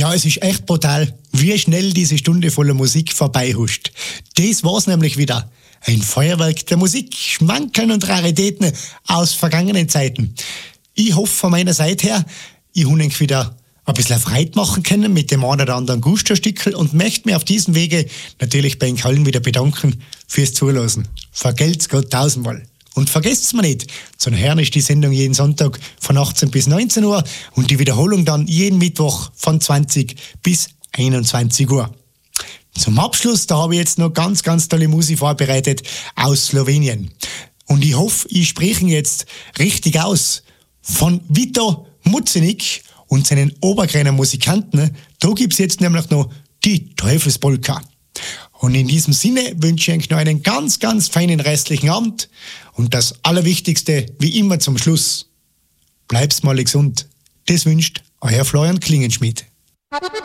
Ja, es ist echt brutal, wie schnell diese Stunde voller Musik vorbeihuscht. Das war's nämlich wieder. Ein Feuerwerk der Musik, Schmankerl und Raritäten aus vergangenen Zeiten. Ich hoffe von meiner Seite her, ich habe euch wieder ein bisschen Freude machen können mit dem einen oder anderen Gusto-Stickel und möchte mich auf diesem Wege natürlich bei euch allen wieder bedanken fürs Zuhören. Vergelt's Gott tausendmal. Und vergesst's mir nicht, zum Hören ist die Sendung jeden Sonntag von 18 bis 19 Uhr und die Wiederholung dann jeden Mittwoch von 20 bis 21 Uhr. Zum Abschluss, da habe ich jetzt noch ganz, ganz tolle Musik vorbereitet aus Slowenien. Und ich hoffe, ich spreche jetzt richtig aus. Von Vito Mucenik und seinen Oberkräner Musikanten, da gibt's jetzt nämlich noch die Teufelspolka. Und in diesem Sinne wünsche ich euch noch einen ganz, ganz feinen restlichen Abend. Und das Allerwichtigste, wie immer zum Schluss, bleibt's mal gesund. Das wünscht euer Florian Klingenschmidt.